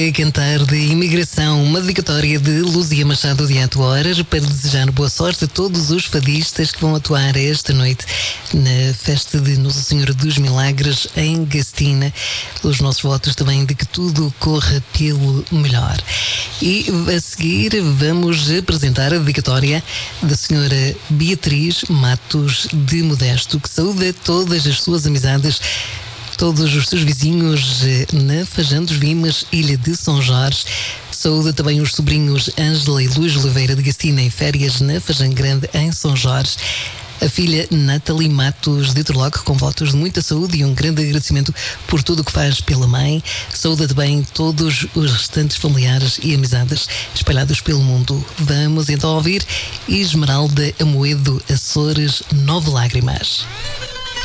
A cantar de imigração, uma dedicatória de Luzia Machado de Atuaras para desejar boa sorte a todos os fadistas que vão atuar esta noite na festa de Nossa Senhora dos Milagres em Gastina. Os nossos votos também de que tudo corra pelo melhor. E a seguir vamos apresentar a dedicatória da senhora Beatriz Matos de Modesto, que saúda todas as suas amizades, todos os seus vizinhos na Fajã dos Vimas, Ilha de São Jorge. Saúda também os sobrinhos Ângela e Luís Oliveira de Gastina em férias na Fajã Grande em São Jorge. A filha Nathalie Matos de Turloque, com votos de muita saúde e um grande agradecimento por tudo o que faz pela mãe. Saúda também todos os restantes familiares e amizades espalhados pelo mundo. Vamos então ouvir Esmeralda Amoedo, Açores, 9 Lágrimas.